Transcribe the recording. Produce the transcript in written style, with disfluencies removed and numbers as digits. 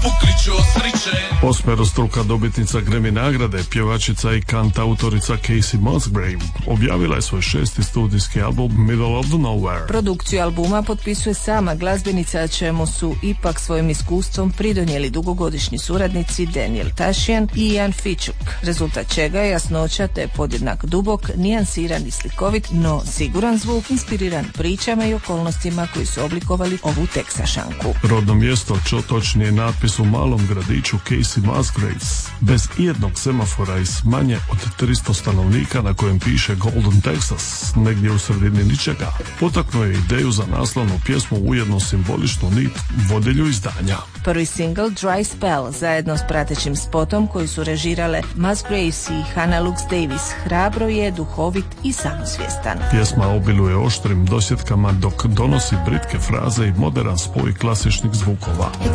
Osmerostruka dobitnica Grammy nagrade, pjevačica i kantautorica Kacey Musgrave objavila je svoj 6. studijski album Middle of Nowhere. Produkciju albuma potpisuje sama glazbenica, čemu su ipak svojim iskustvom pridonijeli dugogodišnji suradnici Daniel Tashian i Ian Fichuk, rezultat čega je jasnoća te podjednak dubok, nijansiran i slikovit, no siguran zvuk inspiriran pričama i okolnostima koji su oblikovali ovu teksašanku. Rodno mjesto, točnije natpis u malom gradiću Kacey Musgraves, bez ijednog semafora i s manje od 300 stanovnika na kojem piše Golden Texas, negdje u sredini ničega, potaknuo je ideju za naslovnu pjesmu, ujedno simboličnu nit vodilju izdanja. Prvi single Dry Spell zajedno s pratećim spotom koji su režirale Musgraves i Hannah Lux Davis hrabro je, duhovit i samosvjestan. Pjesma obiluje oštrim dosjetkama dok donosi britke fraze i moderan spoj klasičnih zvukova.